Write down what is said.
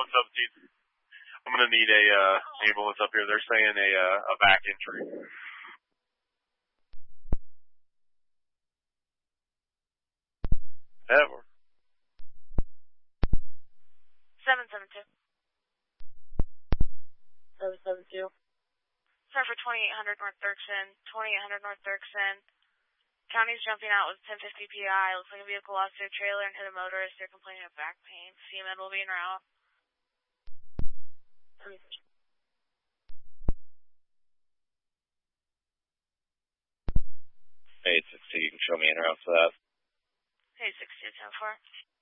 717. I'm going to need a ambulance up here. They're saying a back injury. Ever. 772. 772. Sorry for 2800 North Dirksen. 2800 North Dirksen. County's jumping out with 1050 PI. Looks like a vehicle lost their trailer and hit a motorist. They're complaining of back pain. Seaman will be en route. 860, you can show me en route for that. 860, 10-4.